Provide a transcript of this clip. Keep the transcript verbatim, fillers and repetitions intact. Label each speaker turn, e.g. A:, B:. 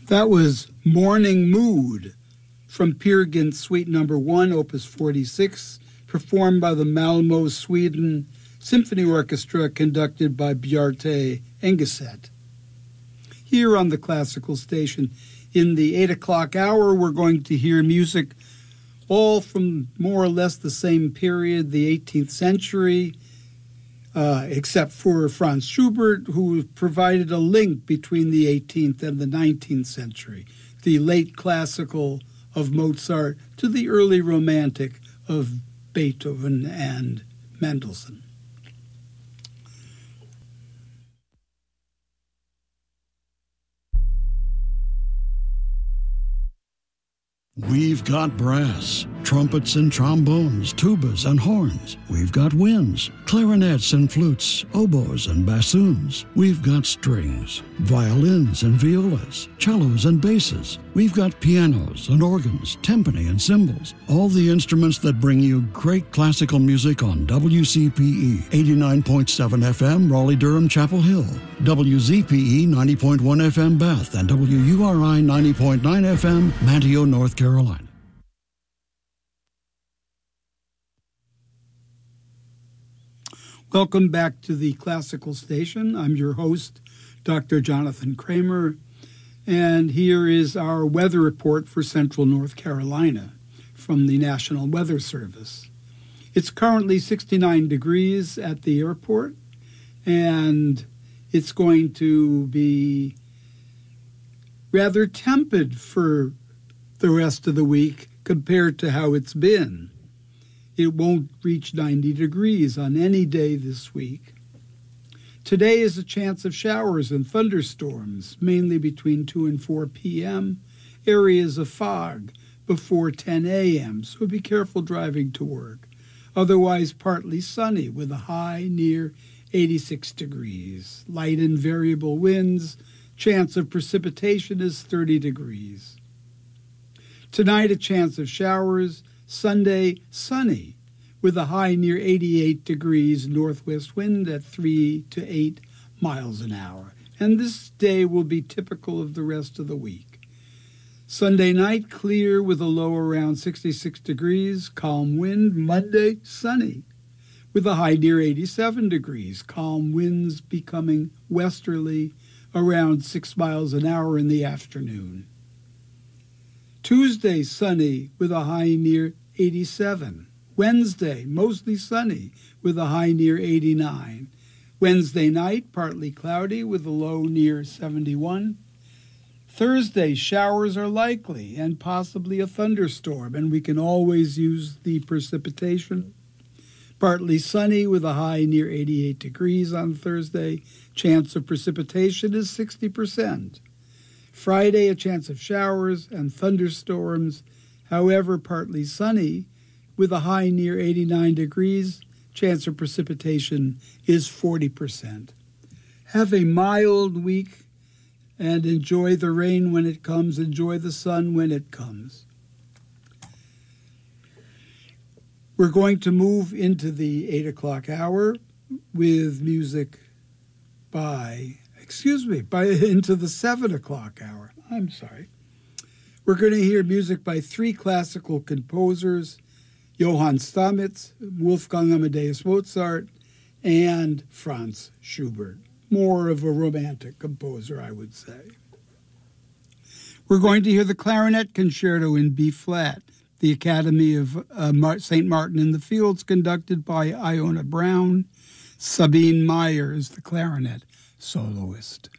A: That was Morning Mood from Peer Gynt Suite Number One, Opus forty-six, performed by the Malmö, Sweden Symphony Orchestra, conducted by Bjarte Engeset. Here on the Classical Station, in the eight o'clock hour, we're going to hear music all from more or less the same period, the eighteenth century, uh, except for Franz Schubert, who provided a link between the eighteenth and the nineteenth century, the late classical of Mozart to the early romantic of Beethoven and Mendelssohn.
B: We've got brass, trumpets and trombones, tubas and horns. We've got winds, clarinets and flutes, oboes and bassoons. We've got strings, violins and violas, cellos and basses. We've got pianos and organs, timpani and cymbals. All the instruments that bring you great classical music on W C P E eighty-nine point seven F M, Raleigh-Durham, Chapel Hill, W Z P E ninety point one F M, Bath, and W U R I ninety point nine F M, Manteo, North Carolina.
A: Welcome back to the Classical Station. I'm your host, Doctor Jonathan Kramer, and here is our weather report for Central North Carolina from the National Weather Service. It's currently sixty-nine degrees at the airport, and it's going to be rather tepid for the rest of the week compared to how it's been. It won't reach ninety degrees on any day this week. Today is a chance of showers and thunderstorms, mainly between two and four p.m., areas of fog before ten a.m., so be careful driving to work. Otherwise, partly sunny with a high near eighty-six degrees. Light and variable winds, chance of precipitation is thirty degrees. Tonight, a chance of showers. Sunday, sunny, with a high near eighty-eight degrees, northwest wind at three to eight miles an hour. And this day will be typical of the rest of the week. Sunday night, clear with a low around sixty-six degrees, calm wind. Monday, sunny, with a high near eighty-seven degrees, calm winds becoming westerly around six miles an hour in the afternoon. Tuesday, sunny, with a high near eighty-seven. Wednesday, mostly sunny, with a high near eighty-nine. Wednesday night, partly cloudy, with a low near seventy-one. Thursday, showers are likely, and possibly a thunderstorm, and we can always use the precipitation. Partly sunny, with a high near eighty-eight degrees on Thursday. Chance of precipitation is sixty percent. Friday, a chance of showers and thunderstorms, however, partly sunny, with a high near eighty-nine degrees. Chance of precipitation is forty percent. Have a mild week and enjoy the rain when it comes. Enjoy the sun when it comes. We're going to move into the eight o'clock hour with music by... Excuse me, by into the seven o'clock hour. I'm sorry. We're going to hear music by three classical composers, Johann Stamitz, Wolfgang Amadeus Mozart, and Franz Schubert. More of a romantic composer, I would say. We're going to hear the Clarinet Concerto in B-flat, the Academy of uh, Saint Martin in the Fields, conducted by Iona Brown. Sabine Meyer is the clarinet soloist.